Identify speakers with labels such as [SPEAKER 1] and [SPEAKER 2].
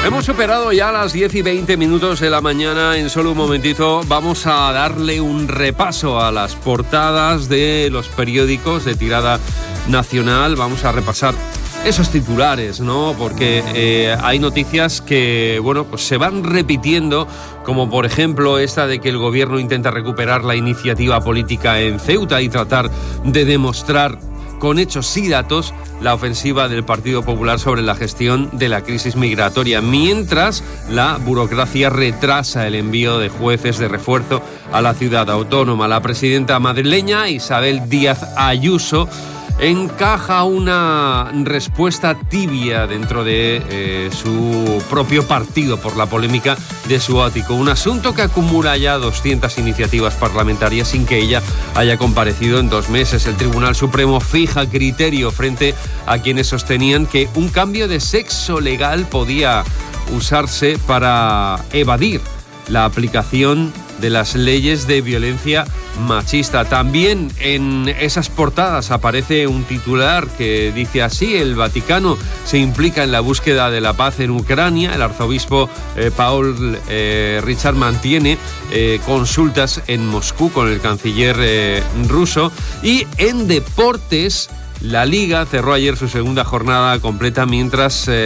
[SPEAKER 1] Hemos superado ya las 10:20 de la mañana. En solo un momentito vamos a darle un repaso a las portadas de los periódicos de tirada nacional. Vamos a repasar esos titulares, ¿no? Porque hay noticias que, bueno, pues se van repitiendo, como por ejemplo esta de que el gobierno intenta recuperar la iniciativa política en Ceuta y tratar de demostrar con hechos y datos la ofensiva del Partido Popular sobre la gestión de la crisis migratoria, mientras la burocracia retrasa el envío de jueces de refuerzo a la ciudad autónoma. La presidenta madrileña, Isabel Díaz Ayuso, encaja una respuesta tibia dentro de su propio partido por la polémica de su ático. Un asunto que acumula ya 200 iniciativas parlamentarias sin que ella haya comparecido en 2 meses. El Tribunal Supremo fija criterio frente a quienes sostenían que un cambio de sexo legal podía usarse para evadir la aplicación de las leyes de violencia machista. También en esas portadas aparece un titular que dice así: el Vaticano se implica en la búsqueda de la paz en Ucrania. El arzobispo Paul Richard mantiene consultas en Moscú con el canciller ruso. Y en deportes, la Liga cerró ayer su segunda jornada completa, mientras